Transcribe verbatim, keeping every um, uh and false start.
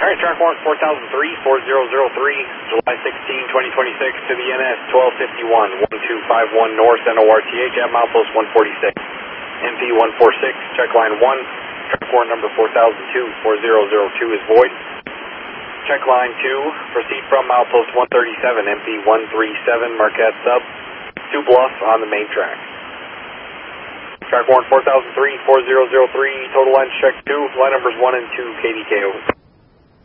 Alright, track warrant four thousand three, four zero zero three, July sixteenth, twenty twenty-six to the N S twelve fifty-one, one two five one North, N O R T H at milepost one forty-six. M P one forty-six, check line one, track warrant number four thousand two, four zero zero two is void. Check line two, proceed from milepost one thirty-seven, M P one thirty-seven, Marquette sub, two Bluff on the main track. Track warrant four thousand three, four zero zero three, total lines check two, line numbers one and two, K D K over.